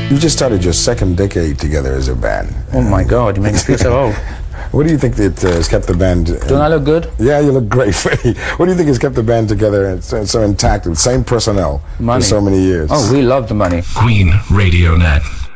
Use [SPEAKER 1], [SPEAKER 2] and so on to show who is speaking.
[SPEAKER 1] You just started your second decade together as a band.
[SPEAKER 2] Oh my God, you make me feel so old.
[SPEAKER 1] What do you think that has kept the band...
[SPEAKER 2] Don't I look good?
[SPEAKER 1] Yeah, you look great, Freddie. What do you think has kept the band together and so intact, with the same personnel
[SPEAKER 2] Money.
[SPEAKER 1] for so many years?
[SPEAKER 2] Oh, we love the money.
[SPEAKER 3] Queen Radio Net.